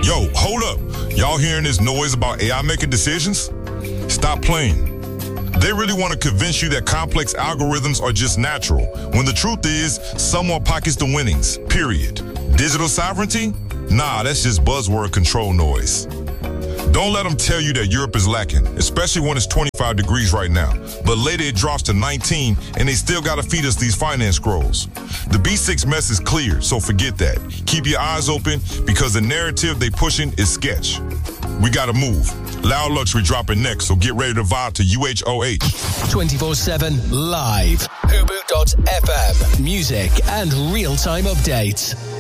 Yo, hold up. Y'all hearing this noise about AI making decisions? Stop playing. They really want to convince you that complex algorithms are just natural, when the truth is, someone pockets the winnings, period. Digital sovereignty? Nah, that's just buzzword control noise. Don't let them tell you that Europe is lacking, especially when it's 25 degrees right now. But later it drops to 19, and they still gotta feed us these finance scrolls. The B6 mess is clear, so forget that. Keep your eyes open, because the narrative they pushing is sketch. We gotta move. Loud Luxury dropping next, so get ready to vibe to UHOH. 24/7 live. Hubu.fm. Music and real-time updates.